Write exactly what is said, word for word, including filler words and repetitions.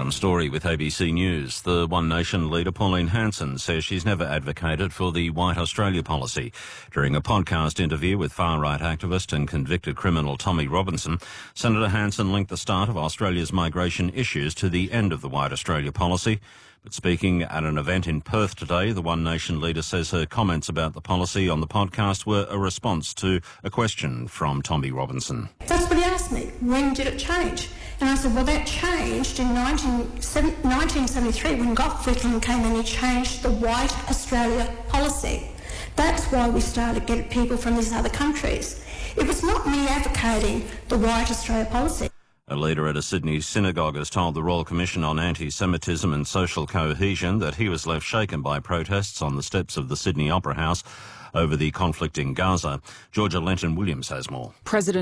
Adam Story with A B C News. The One Nation leader Pauline Hanson says she's never advocated for the White Australia policy. During a podcast interview with far-right activist and convicted criminal Tommy Robinson, Senator Hanson linked the start of Australia's migration issues to the end of the White Australia policy. But speaking at an event in Perth today, the One Nation leader says her comments about the policy on the podcast were a response to a question from Tommy Robinson. That's what he asked me. When did it change? And I said, well, that changed in nineteen seventy-three when Gough Whitlam came and he changed the White Australia policy. That's why we started getting people from these other countries. It was not me advocating the White Australia policy. A leader at a Sydney synagogue has told the Royal Commission on Anti-Semitism and Social Cohesion that he was left shaken by protests on the steps of the Sydney Opera House over the conflict in Gaza. Georgia Lenton Williams has more. President